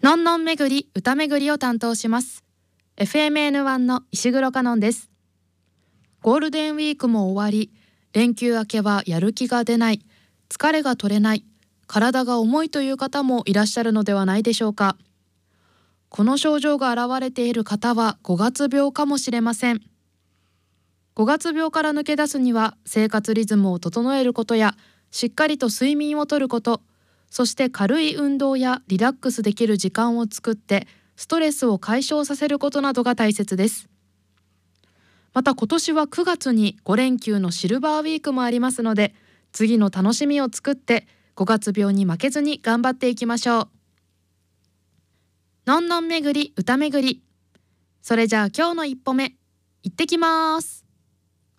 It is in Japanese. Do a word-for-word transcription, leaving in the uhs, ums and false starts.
のんのん巡り歌巡りを担当します。 エフエムエヌワン の石黒香音です。ゴールデンウィークも終わり、連休明けはやる気が出ない、疲れが取れない、体が重いという方もいらっしゃるのではないでしょうか。この症状が現れている方はごがつ病かもしれません。ごがつ病から抜け出すには生活リズムを整えることや、しっかりと睡眠をとること、そして軽い運動やリラックスできる時間を作ってストレスを解消させることなどが大切です。また今年はくがつにご連休のシルバーウィークもありますので、次の楽しみを作ってごがつ病に負けずに頑張っていきましょう。のんのん巡り歌巡り。それじゃあ今日の一歩目、行ってきます。